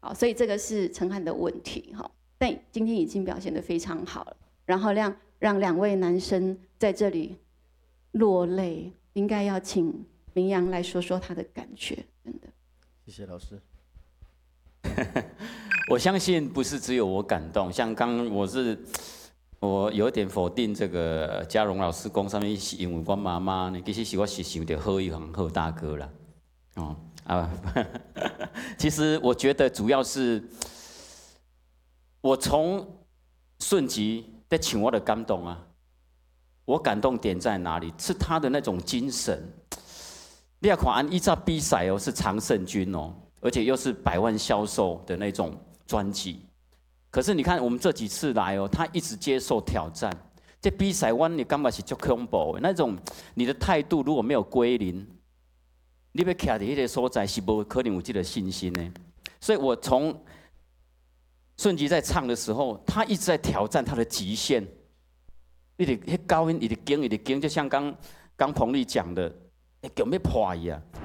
好，所以这个是承翰的问题哈。但今天已经表现得非常好了，然后让2位男生在这里落泪，应该要请明阳来说说他的感觉，真的。 谢谢老师。 我相信不是只有我感动，像刚我有点否定这个嘉荣老师讲上面是因为我妈妈呢，其实是我是想到贺一航贺大哥啦，其实我觉得主要是我从顺吉在请我的感动啊，我感动点在哪里？是他的那种精神。你要看依照比赛哦，是常胜军哦，而且又是100万销售的那种专辑。可是你看我们这几次来哦，他一直接受挑战。这比赛我你感觉是足恐怖的那种，你的态度如果没有归零，你要徛在那个所在是不可能有这个信心的。所以我从顺吉在唱的时候，他一直在挑战他的极限。那高音一直惊，就像刚彭丽讲的，强要破伊啊！